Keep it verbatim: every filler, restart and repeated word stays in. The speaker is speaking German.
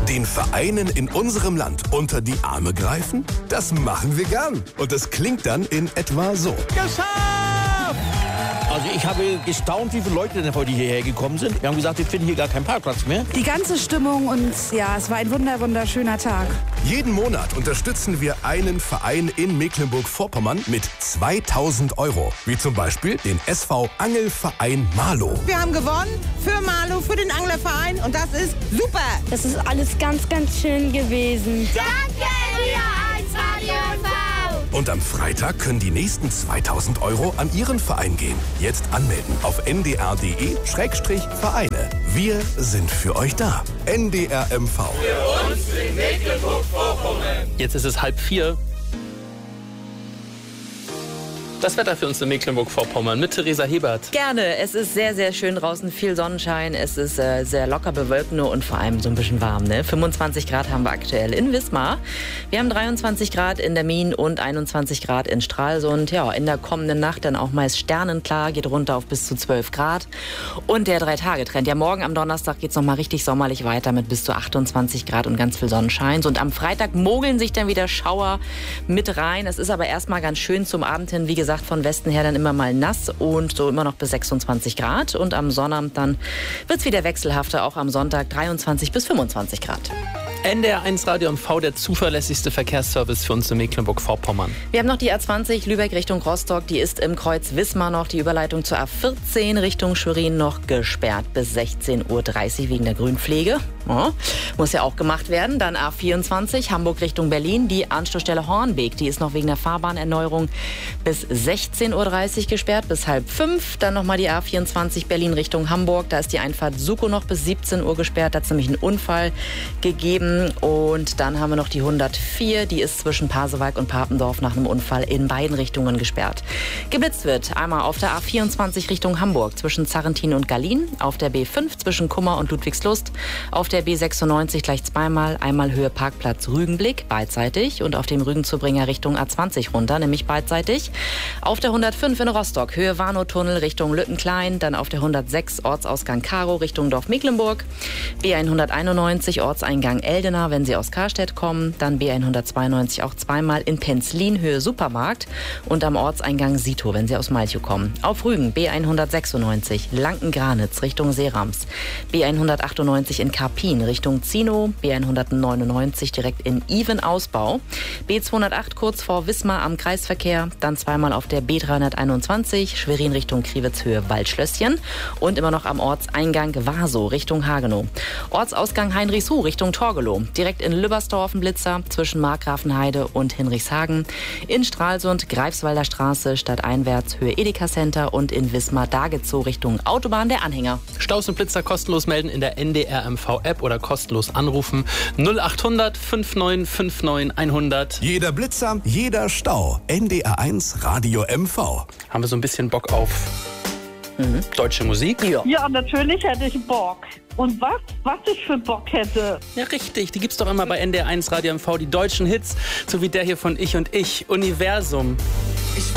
Den Vereinen in unserem Land unter die Arme greifen? Das machen wir gern. Und das klingt dann in etwa so. Geschafft! Also ich habe gestaunt, wie viele Leute denn heute hierher gekommen sind. Wir haben gesagt, wir finden hier gar keinen Parkplatz mehr. Die ganze Stimmung und ja, es war ein wunder, wunderschöner Tag. Jeden Monat unterstützen wir einen Verein in Mecklenburg-Vorpommern mit zweitausend Euro. Wie zum Beispiel den S V Angelverein Marlow. Wir haben gewonnen für Marlow, für den Anglerverein und das ist super. Das ist alles ganz, ganz schön gewesen. Danke, N D R eins Radio M V. Und am Freitag können die nächsten zweitausend Euro an Ihren Verein gehen. Jetzt anmelden auf n d r punkt d e Schrägstrich Vereine. Wir sind für euch da. N D R M V. Für uns in Mecklenburg-Vorpommern. Jetzt ist es halb vier. Das Wetter für uns in Mecklenburg-Vorpommern mit Theresa Hebert. Gerne. Es ist sehr, sehr schön draußen. Viel Sonnenschein. Es ist äh, sehr locker bewölkt nur und vor allem so ein bisschen warm. Ne? fünfundzwanzig Grad haben wir aktuell in Wismar. Wir haben dreiundzwanzig Grad in der Mien und einundzwanzig Grad in Stralsund. Ja, in der kommenden Nacht dann auch meist sternenklar. Geht runter auf bis zu zwölf Grad. Und der Drei-Tage-Trend. Ja, morgen am Donnerstag geht es nochmal richtig sommerlich weiter mit bis zu achtundzwanzig Grad und ganz viel Sonnenschein. Und am Freitag mogeln sich dann wieder Schauer mit rein. Es ist aber erstmal ganz schön zum Abend hin. Wie gesagt, von Westen her dann immer mal nass und so immer noch bis sechsundzwanzig Grad. Und am Sonnabend dann wird es wieder wechselhafter, auch am Sonntag dreiundzwanzig bis fünfundzwanzig Grad. N D R eins Radio M V, der zuverlässigste Verkehrsservice für uns in Mecklenburg-Vorpommern. Wir haben noch die A zwanzig Lübeck Richtung Rostock, die ist im Kreuz Wismar noch. Die Überleitung zur A vierzehn Richtung Schwerin noch gesperrt bis sechzehn Uhr dreißig wegen der Grünpflege. Ja, muss ja auch gemacht werden. Dann A vierundzwanzig Hamburg Richtung Berlin, die Anschlussstelle Hornbeek, die ist noch wegen der Fahrbahnerneuerung bis sechzehn Uhr dreißig gesperrt, bis halb fünf. Dann nochmal die A vierundzwanzig Berlin Richtung Hamburg, da ist die Einfahrt Sukow noch bis siebzehn Uhr gesperrt, da hat es nämlich einen Unfall gegeben. Und dann haben wir noch die hundertvier, die ist zwischen Pasewalk und Papendorf nach einem Unfall in beiden Richtungen gesperrt. Geblitzt wird einmal auf der A vierundzwanzig Richtung Hamburg zwischen Zarrentin und Gallien, auf der B fünf zwischen Kummer und Ludwigslust, auf der B sechsundneunzig gleich zweimal, einmal Höhe Parkplatz Rügenblick, beidseitig und auf dem Rügenzubringer Richtung A zwanzig runter, nämlich beidseitig. Auf der hundertfünf in Rostock, Höhe Warnow-Tunnel Richtung Lüttenklein, dann auf der hundertsechs Ortsausgang Karow Richtung Dorf Mecklenburg, B hunderteinundneunzig Ortseingang Eldenau, wenn Sie aus Karstedt kommen, dann B hundertzweiundneunzig auch zweimal in Penzlin, Höhe Supermarkt und am Ortseingang Sito, wenn Sie aus Malchow kommen. Auf Rügen B hundertsechsundneunzig Lanken-Granitz Richtung Seerams, B hundertachtundneunzig in Karpin Richtung Zinow, B hundertneunundneunzig direkt in Iven-Ausbau, B zweihundertacht kurz vor Wismar am Kreisverkehr, dann zweimal auf der B dreihunderteinundzwanzig Schwerin Richtung Kriwitz Höhe Waldschlösschen und immer noch am Ortseingang Waso Richtung Hagenow. Ortsausgang Heinrichsruh Richtung Torgelow. Direkt in Lübbersdorf ein Blitzer zwischen Markgrafenheide und Hinrichshagen. In Stralsund Greifswalder Straße stadteinwärts Höhe Edeka Center und in Wismar Dagezow Richtung Autobahn der Anhänger. Staus und Blitzer kostenlos melden in der N D R M V App oder kostenlos anrufen null achthundert fünfundneunzig fünfundneunzig hundert. Jeder Blitzer, jeder Stau. N D R eins Radio M V. Haben wir so ein bisschen Bock auf mhm. deutsche Musik? Ja. ja, natürlich hätte ich Bock. Und was? Was ich für Bock hätte? Ja, richtig. Die gibt's doch immer bei N D R eins Radio M V, die deutschen Hits, so wie der hier von Ich und Ich, Universum.